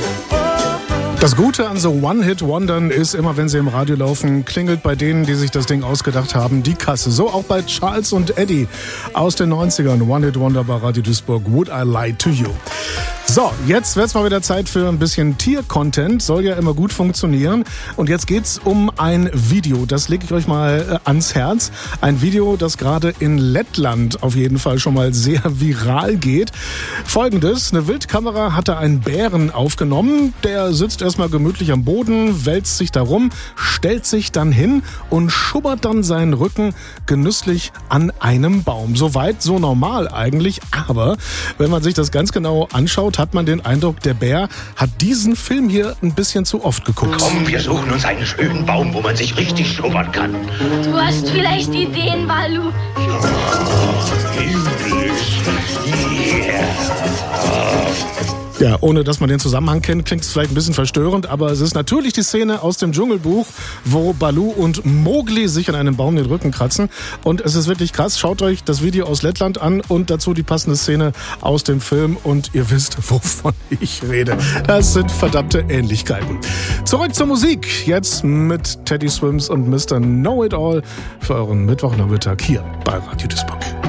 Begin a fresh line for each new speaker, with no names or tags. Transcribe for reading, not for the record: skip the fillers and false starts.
Das Gute an so One-Hit-Wondern ist, immer wenn sie im Radio laufen, klingelt bei denen, die sich das Ding ausgedacht haben, die Kasse. So auch bei Charles und Eddie aus den 90ern. One-Hit-Wonder bei Radio Duisburg. Would I Lie to You? So, jetzt wird's mal wieder Zeit für ein bisschen Tier-Content. Soll ja immer gut funktionieren. Und jetzt geht's um ein Video. Das lege ich euch mal ans Herz. Ein Video, das gerade in Lettland auf jeden Fall schon mal sehr viral geht. Folgendes: Eine Wildkamera hatte einen Bären aufgenommen. Der sitzt erstmal gemütlich am Boden, wälzt sich da rum, stellt sich dann hin und schubbert dann seinen Rücken genüsslich an einem Baum. Soweit, so normal eigentlich. Aber wenn man sich das ganz genau anschaut, hat man den Eindruck, der Bär hat diesen Film hier ein bisschen zu oft geguckt.
Komm, wir suchen uns einen schönen Baum, wo man sich richtig schubbern kann.
Du hast vielleicht Ideen, Balu.
Ja, ohne dass man den Zusammenhang kennt, klingt es vielleicht ein bisschen verstörend, aber es ist natürlich die Szene aus dem Dschungelbuch, wo Balu und Mowgli sich an einem Baum den Rücken kratzen. Und es ist wirklich krass. Schaut euch das Video aus Lettland an und dazu die passende Szene aus dem Film und ihr wisst, wovon ich rede. Das sind verdammte Ähnlichkeiten. Zurück zur Musik. Jetzt mit Teddy Swims und Mr. Know It All für euren Mittwochnachmittag hier bei Radio Duisburg.